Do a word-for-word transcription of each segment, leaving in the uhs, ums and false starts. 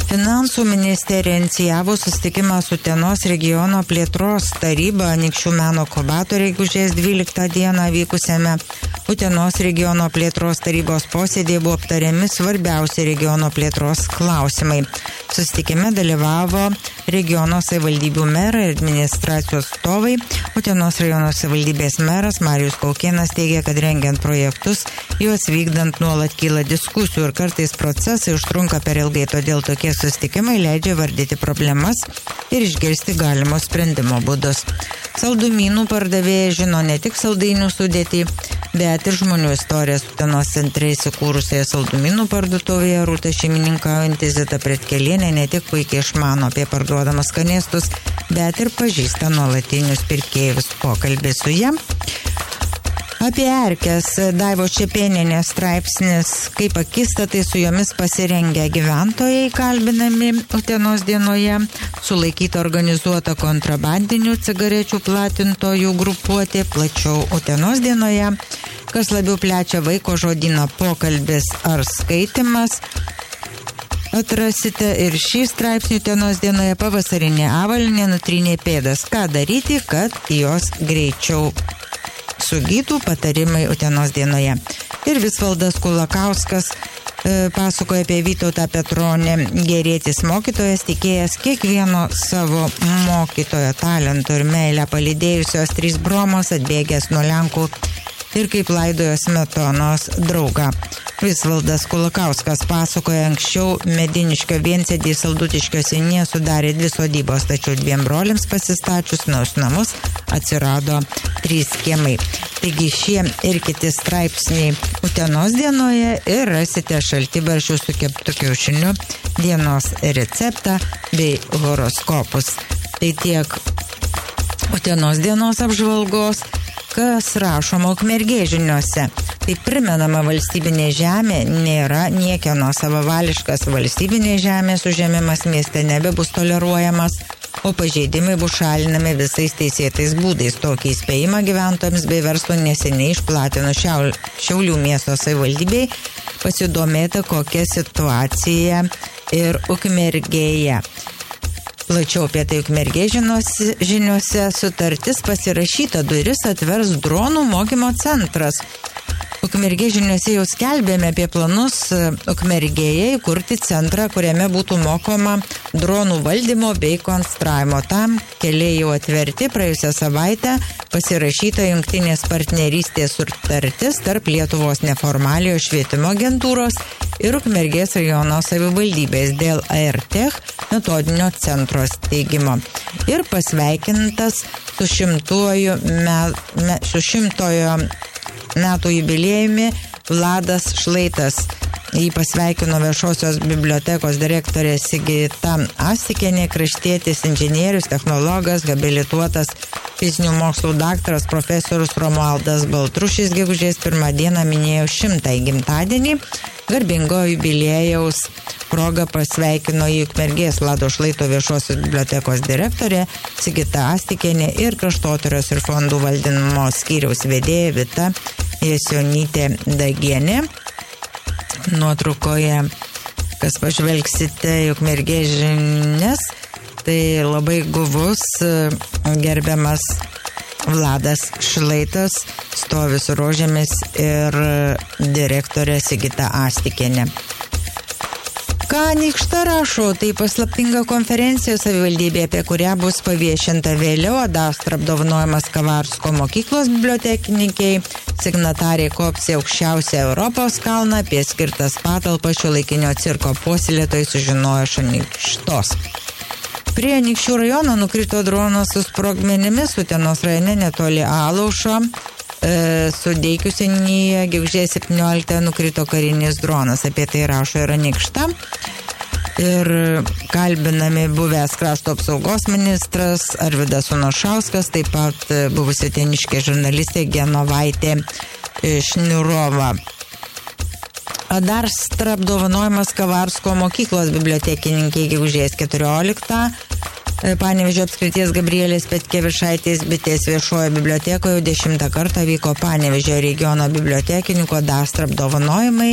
Finansų ministerija inicijavo susitikimą su Utenos regiono plėtros taryba Anykščių meno inkubatoriuje gegužės dvyliktą dieną vykusiame Utenos regiono plėtros tarybos posėdėje buvo aptariami svarbiausi regiono plėtros klausimai. Susitikime dalyvavo regiono savivaldybių merai ir administracijos atstovai. Utenos rajono savivaldybės meras Marijus Kaukėnas teigia, kad rengiant projektus, juos vykdant nuolat kyla diskusijų ir kartais procesai užtrunka per ilgai, todėl tokie susitikimai leidžia vardyti problemas ir išgirsti galimus sprendimo būdus. Saldumynų pardavėjai žino ne tik saldainių sudėtį, bet ir žmonių istorijas. Utenos centre įsikūrusioje saldumynų parduotuvėje Rūta šeimininkaujanti Zita Pretkelienė ne tik puikiai išmano apie parduodamus skanėstus, bet ir pažįsta nuolatinius pirkėjus. Pokalbis su jam. Apie erkes Daivos Čepėnienės straipsnis, kaip akistatai su jomis pasirengę gyventojai kalbinami Utenos dienoje, sulaikyta organizuota kontrabandinių cigarečių platintojų grupuotė, plačiau Utenos dienoje, kas labiau plečia vaiko žodyną pokalbis ar skaitimas. Atrasite ir šį straipsnį Utenos dienoje. Pavasarinė avalynė nutrynė pėdas. Ką daryti, kad jos greičiau sugytų, patarimai Utenos dienoje. Ir Visvaldas Kulakauskas e, pasakoja apie Vytautą Petronį, gerėtis mokytojas, tikėjęs kiekvieno savo mokytojo talento ir meilę, palydėjusios trys bromos, atbėgęs nuo Lenkų ir kaip laidojo Smetonos draugą. Visvaldas Kulakauskas pasakoja, anksčiau Mediniškio Viensėdį Saldutiškio seniūnija sudarė dvi sodybos, tačiau dviem broliams pasistačius naujus namus atsirado trys kiemai. Taigi šie ir kiti straipsniai Utenos dienoje ir rasite šaltibarščių su keptu kiaušiniu, dienos receptą bei horoskopus. Tai tiek Utenos dienos apžvalgos. Kas rašoma Ukmergės žiniuose. Tai primenama, valstybinė žemė nėra niekieno savavališkas. Valstybinė žemės užėmimas mieste nebebus toleruojamas, o pažeidimai bus šalinami visais teisėtais būdais. Tokį įspėjimą gyventojams bei verslo neseniai išplatino Šiaul, Šiaulių miesto savivaldybei. Pasidomėta, kokia situacija ir Ukmergėje. Plačiau apie tai Ukmergės žiniuose. Sutartis pasirašyta, duris atvers dronų mokymo centras. Ukmergės žiniuose jau skelbėme apie planus Ukmergėje įkurti centrą, kuriame būtų mokoma dronų valdymo bei konstravimo. Tam keliai jau atverti. Praėjusią savaitę pasirašyta jungtinės partnerystės sutartis tarp Lietuvos neformaliojo švietimo agentūros ir Ukmergės rajono savivaldybės dėl AirTech metodinio centro steigimo. Ir pasveikintas su šimtuoju me, me, su šimtojo metų jubiliejumi Vladas Šlaitas. Jį pasveikino Viešosios bibliotekos direktorė Sigita Astikienė, kraštietis inžinierius, technologas, habilituotas fizinių mokslų daktaras profesorius Romualdas Baltrušis gegužės pirmą dieną minėjo šimtąjį gimtadienį. Garbingo jubiliejaus proga pasveikino į Ukmergės Vlado Šlaito Viešosios bibliotekos direktorė Sigita Astikienė ir kraštotyros ir fondų valdymo skyriaus vedėja Vita Jasionytė Dagienė. Nuotraukoje, kas pažvelgsite į Ukmergės žinias, tai labai guvus gerbiamas Vladas Šlaitas stovi su rožėmis ir direktorė Sigita Astikienė. Ką Anykšta rašo, tai paslaptinga konferencija savivaldybė, apie kurią bus paviešinta vėliau. Adastra apdovanojimas Kavarsko mokyklos bibliotekininkiai, signatariai kops į aukščiausią Europos kalną, apie skirtas patalpas šiuolaikinio cirko puoselėtojai sužinojo iš Anykštos. Prie Anykščių rajono nukrito dronas su sprogmenimis. Utenos rajone netoli Alaušo e, su Deikių seniūnijoje gegužės septynioliktąją nukrito karinis dronas. Apie tai rašo ir Anykšta. Ir kalbinami buvęs krašto apsaugos ministras Arvydas Unušauskas, taip pat buvusi uteniškė žurnalistė Genovaitė Šniurova. Adastra apdovanojimas Kavarsko mokyklos bibliotekininkiai gegužės keturioliktą. Panevėžio apskrities Gabrielės Petkevičaitės bitės viešoje bibliotekoje dešimtą kartą vyko Panevėžio regiono bibliotekininkų Adastra apdovanojimai.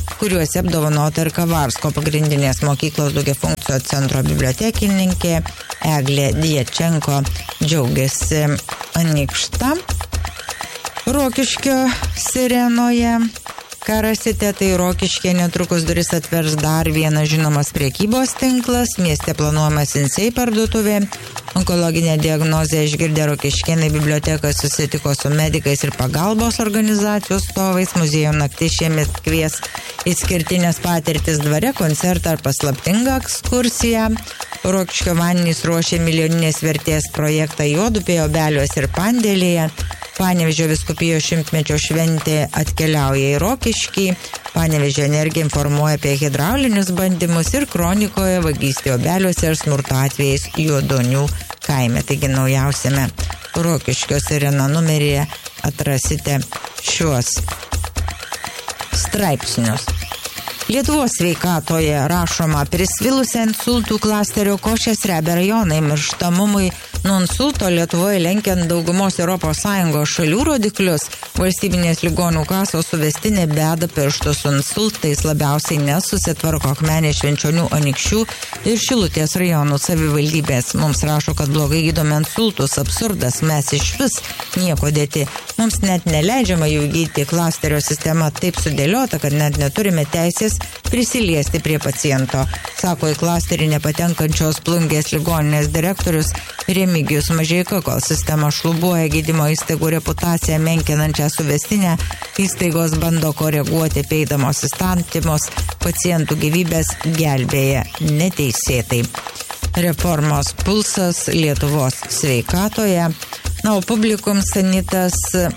kuriuose apdovanota ir Kavarsko pagrindinės mokyklos daugiafunkcio centro bibliotekininkė Eglė Diečenko. Džiaugiasi Anykšta. Rokiškio Sirenoje. Ką rasite, tai Rokiškė netrukus duris atvers dar vienas žinomas prekybos tinklas. Mieste planuojama Sinsei parduotuvė. Onkologinę diagnozę išgirdę rokiškėnai biblioteką susitiko su medikais ir pagalbos organizacijų atstovais. Muziejų naktis šiemet kvies išskirtinės patirtis dvare, koncertą ar paslaptingą ekskursiją. Rokiškio vandenys ruošia milijoninės vertės projektą Juodupėje, Obeliuose ir Pandėlėje. Panevėžio vyskupijos šimtmečio šventė atkeliauja į Rokiškį. Panevėžio energija informuoja apie hidraulinius bandymus ir kronikoje vagystė Obeliuose ir smurto atvejais Juodonių kaime. Taigi naujausiame Rokiškio Sirena numeryje atrasite šiuos straipsnius. Lietuvos sveikatoje rašoma, prisvilusią insultų klasterio Košės Rebė rajonai mirštamumui nuo insulto Lietuvoje lenkiant daugumos Europos Sąjungos šalių rodiklius, valstybinės ligonių kasos suvestinė beda pirštus su insultais labiausiai nesusitvarko Akmenės, Švenčionių, Anykščių ir Šilutės rajonų savivaldybės. Mums rašo, kad blogai gydome insultus, absurdas, mes iš vis nieko dėti. Mums net neleidžiama jų gydyti, klasterio sistema taip sudėliota, kad net neturime teisės prisiliesti prie paciento, sako į klasterį nepatenkančios Plungės ligoninės direktorius Remigijus Mažeika. Kol sistema šlubuoja gydymo įstaigų reputaciją menkinančią suvestinę, įstaigos bando koreguoti peidamos įstatymus, pacientų gyvybės gelbėja neteisėtai. Reformos pulsas Lietuvos sveikatoje. Na, o Publikum Sanitas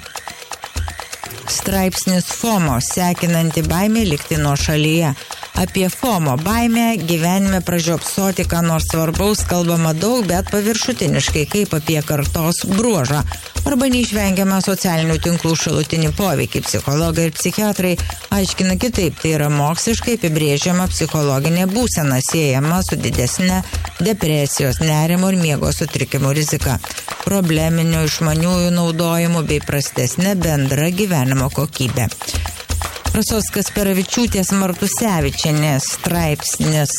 straipsnis FOMO, sekinanti baimė likti nuo šalyje. Apie FOMO baimę gyvenime pražiopsoti, ką nors svarbaus kalbama daug, bet paviršutiniškai, kaip apie kartos bruožą arba neišvengiamą socialinių tinklų šalutinį poveikį. Psichologai ir psichiatrai aiškina kitaip, tai yra moksliškai apibrėžiama psichologinė būsena, siejama su didesnė depresijos, nerimo ir miego sutrikimų rizika, probleminių išmaniųjų naudojimų bei prastesnė bendra gyvenimo kokybė. Rasos Kasperavičiūtės Martusevičienės straipsnis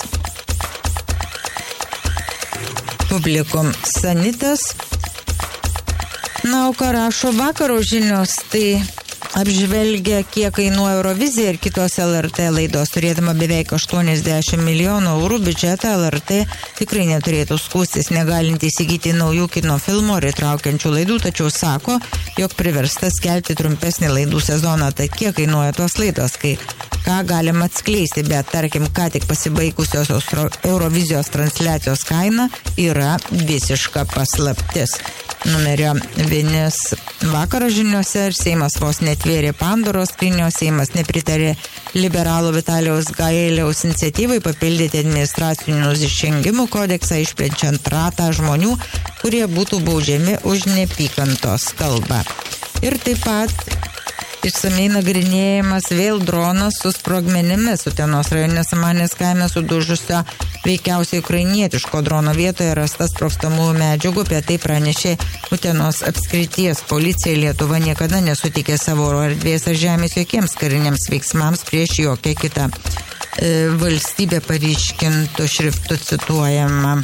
Publikum Sanitas. Na, o ką rašo Vakaro žinios, tai apžvelgia, kiek kainuoja Eurovizija ir kitos L R T laidos. Turėdama beveik aštuoniasdešimt milijonų eurų biudžetą, L R T tikrai neturėtų skųstis, negalinti įsigyti naujų kino filmų ar įtraukiančių laidų, tačiau sako, jog priversta skelbti trumpesnį laidų sezoną. Tai kiek kainuoja tos laidos, kai ką galima atskleisti, bet tarkim, ką tik pasibaigusios Eurovizijos transliacijos kaina yra visiška paslaptis. Numerio vienis Vakaro žiniuose ir Seimas vos netvėrė Pandoros skrynios. Seimas nepritarė liberalų Vitalijaus Gailiaus iniciatyvai papildyti administracinių nusižengimų kodeksą, išplečiant ratą žmonių, kurie būtų baudžiami už neapykantos kalbą. Ir taip pat išsamei nagrinėjimas vėl dronas su sprogmenimis. Utenos rajone Samanės kaime sudužusio veikiausiai ukrainietiško drono vietoje rasta sprogstamųjų medžiagų. Apie tai pranešė Utenos apskrities policija. Lietuva niekada nesutikė savo oro erdvės ar žemės jokiems kariniams veiksmams prieš jokią kitą e, valstybę, paryškintų šriftų cituojama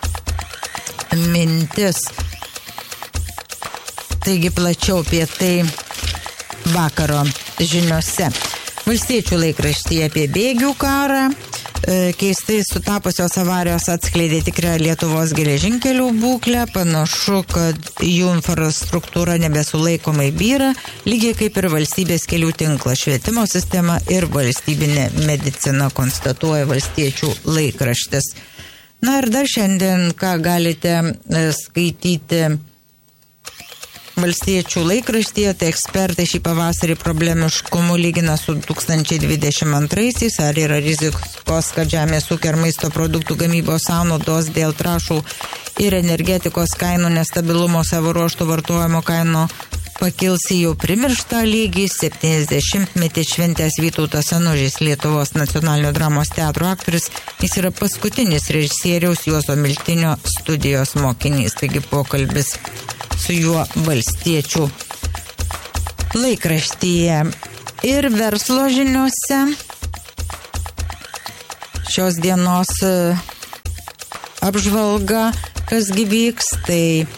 mintis. Taigi plačiau apie tai Vakaro žiniuose. Valstiečių laikraštyje apie bėgių karą. Keistai sutapusios avarijos atskleidė tikrą Lietuvos geležinkelių būklę. Panašu, kad jų infrastruktūra nebesulaikomai byra, lygiai kaip ir valstybės kelių tinklas, švietimo sistema ir valstybinė medicina, konstatuoja Valstiečių laikraštis. Na ir dar šiandien, ką galite skaityti Valstiečių laikraštyje, tai ekspertai šį pavasarį problemiškumu lygina su du tūkstančiai dvidešimt antraisiais, ar yra rizikos, kad žemės ūkio ir maisto produktų gamybos sąnaudos dėl trąšų ir energetikos kainų nestabilumo savo ruoštų vartojimo kainų pakils į jau primirštą lygį. septyniasdešimtmetį šventęs Vytautas Anužis, Lietuvos nacionalinio dramos teatro aktorius, jis yra paskutinis režisieriaus Juozo Miltinio studijos mokinys. Taigi pokalbis su juo Valstiečių laikraštyje. Ir verslo žiniuose šios dienos apžvalga, kas gyvyks, tai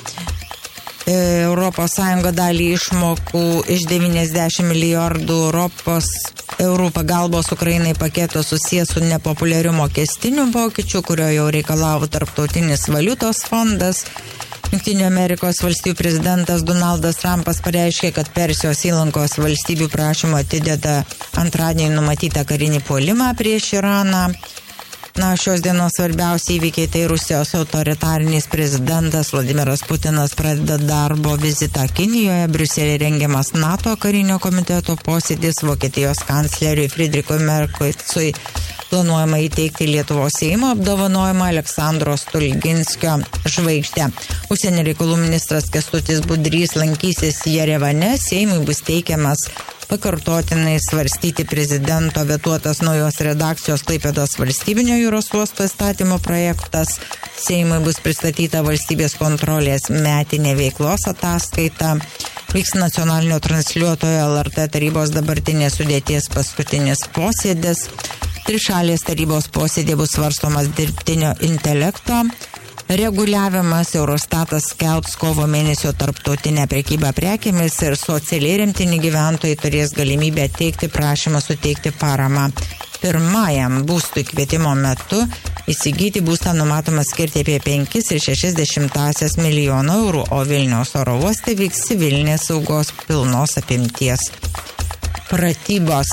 Europos Sąjunga dalį išmokų iš devyniasdešimt milijardų Europos eurų pagalbos Ukrainai paketo susijęs su nepopuliariu mokestiniu pokyčiu, kurio jau reikalavo Tarptautinis valiutos fondas. Jungtinių Amerikos valstybių prezidentas Donaldas Trumpas pareiškė, kad Persijos įlankos valstybių prašymą atideda antradienį numatytą karinį puolimą prieš Iraną. Na, šios dienos svarbiausi įvykiai tai Rusijos autoritarinis prezidentas Vladimiras Putinas pradeda darbo vizitą Kinijoje, Briuselėje rengiamas NATO karinio komiteto posėdis, Vokietijos kancleriui Friedrichui Mercui planuojama įteikti Lietuvos Seimo apdovanojimą Aleksandro Stulginskio žvaigždę. Užsienio reikalų ministras Kęstutis Budrys lankysis Jerevane, Seimui bus teikiamas pakartotinai svarstyti prezidento vetuotas naujos redakcijos Klaipėdos valstybinio jūros uosto įstatymo projektas. Seimui bus pristatyta valstybės kontrolės metinė veiklos ataskaita. Vyks nacionalinio transliuotojo L R T tarybos dabartinės sudėties paskutinis posėdis. Trišalės tarybos posėdė bus svarstomas dirbtinio intelekto reguliavimas. Eurostatas skelbs kovo mėnesio tarptautinę prekybą prekėmis ir socialiai remtini gyventojai turės galimybę teikti prašymą suteikti paramą. Pirmajam būstų kvietimo metu įsigyti būstą numatoma skirti apie penkis ir šešias dešimtąsias milijono eurų, o Vilniaus oro uoste vyks civilinės saugos pilnos apimties pratybos.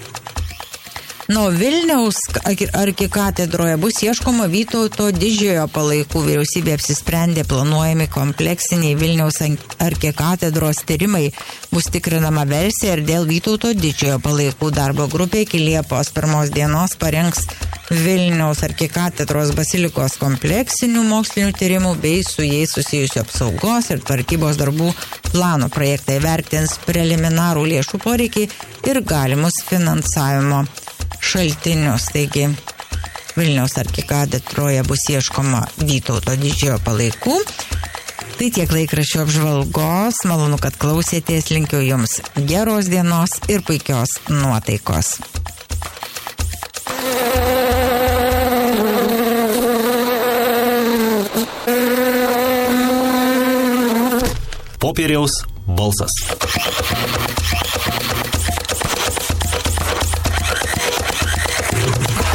Nuo Vilniaus arkikatedroje bus ieškoma Vytauto Didžiojo palaikų. Vyriausybė apsisprendė planuojami kompleksiniai Vilniaus arkikatedros tyrimai. Bus tikrinama versija ir dėl Vytauto Didžiojo palaikų. Darbo grupė iki Liepos pirmos dienos parengs Vilniaus arkikatedros basilikos kompleksinių mokslinių tyrimų bei su jais susijusių apsaugos ir tvarkybos darbų plano projektai, vertins preliminarų lėšų poreikį ir galimus finansavimo šaltinius. Taigi Vilniaus arkikatedroje bus ieškoma Vytauto Didžiojo palaikų. Tai tiek laikraščio apžvalgos. Malonu, kad klausėtės. Linkiu Jums geros dienos ir puikios nuotaikos. Popieriaus balsas.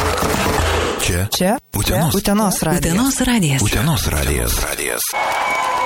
Čia, Čia Utenos, Utenos radijas. Utenos radijas. Utenos radijas. Utenos radijas.